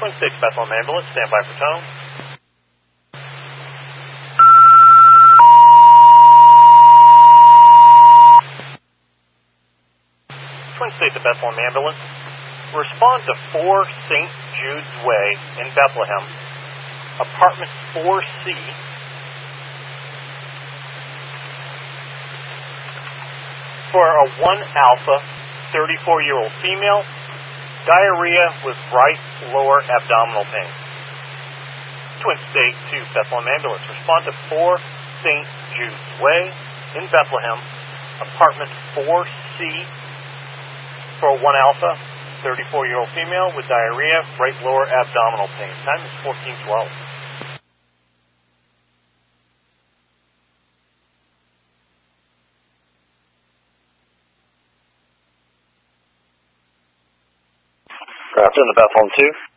Twin State Bethlehem Ambulance, stand by for tone. Twin State Bethlehem Ambulance, respond to 4 St. Jude's Way in Bethlehem, apartment 4C, for a 1 alpha, 34-year-old female, diarrhea with right lower abdominal pain. Twin State to Bethlehem Ambulance, respond to 4 St. Jude's Way in Bethlehem, apartment 4C, for a 1 alpha, 34-year-old female with diarrhea, right lower abdominal pain. Time is 14:12. After the Bethlehem 2.